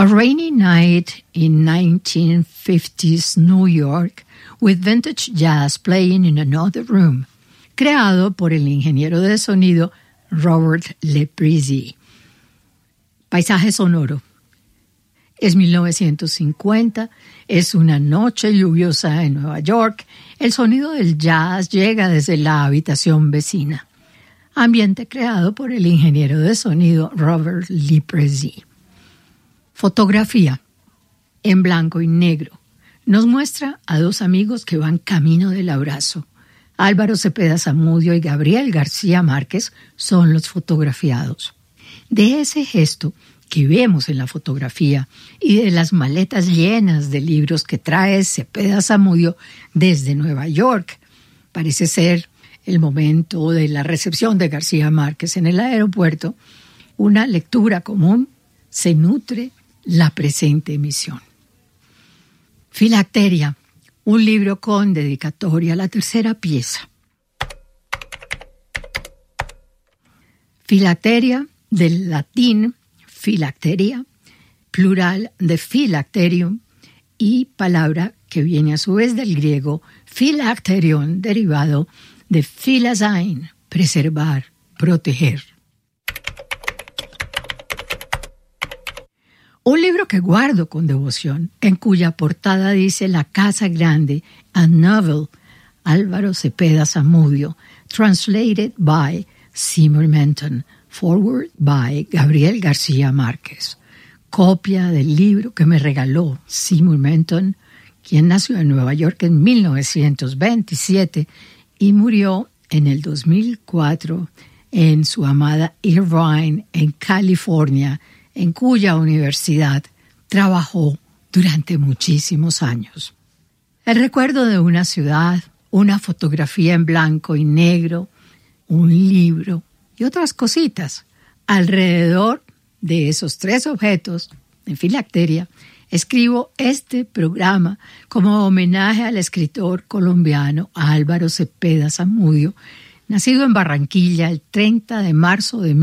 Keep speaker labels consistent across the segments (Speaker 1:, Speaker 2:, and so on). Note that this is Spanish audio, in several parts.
Speaker 1: A rainy night in 1950s New York with vintage jazz playing in another room, creado por el ingeniero de sonido Robert Leprezi. Paisaje sonoro. Es 1950, es una noche lluviosa en Nueva York. El sonido del jazz llega desde la habitación vecina. Ambiente creado por el ingeniero de sonido Robert Leprezi. Fotografía. En blanco y negro. Nos muestra a dos amigos que van camino del abrazo. Álvaro Cepeda Zamudio y Gabriel García Márquez son los fotografiados. De ese gesto que vemos en la fotografía y de las maletas llenas de libros que trae Cepeda Zamudio desde Nueva York, parece ser el momento de la recepción de García Márquez en el aeropuerto, una lectura común se nutre la presente emisión. Filacteria, un libro con dedicatoria a la tercera pieza. Filacteria, del latín filacteria, plural de philacterium, y palabra que viene a su vez del griego philacterion, derivado de philazein, preservar, proteger. Un libro que guardo con devoción, en cuya portada dice La Casa Grande, a novel, Álvaro Cepeda Zamudio, translated by Seymour Menton, forward by Gabriel García Márquez. Copia del libro que me regaló Seymour Menton, quien nació en Nueva York en 1927 y murió en el 2004 en su amada Irvine, en California, en cuya universidad trabajó durante muchísimos años. El recuerdo de una ciudad, una fotografía en blanco y negro, un libro y otras cositas. Alrededor de esos tres objetos, en filacteria, escribo este programa como homenaje al escritor colombiano Álvaro Cepeda Zamudio, nacido en Barranquilla el 30 de marzo de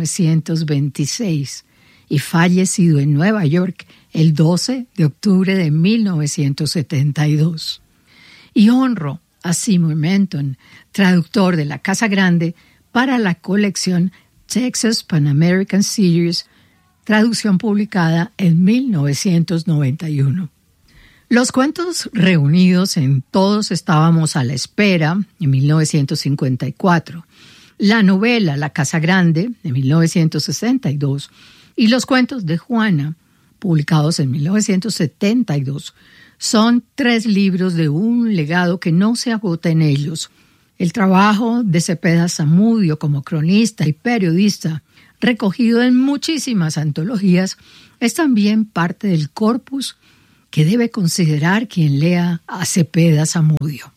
Speaker 1: 1926 y fallecido en Nueva York el 12 de octubre de 1972. Y honro a Seymour Menton, traductor de La Casa Grande, para la colección Texas Pan American Series, traducción publicada en 1991. Los cuentos reunidos en Todos estábamos a la espera, en 1954, la novela La Casa Grande, de 1962, y los cuentos de Juana, publicados en 1972, son tres libros de un legado que no se agota en ellos. El trabajo de Cepeda Zamudio como cronista y periodista, recogido en muchísimas antologías, es también parte del corpus que debe considerar quien lea a Cepeda Zamudio.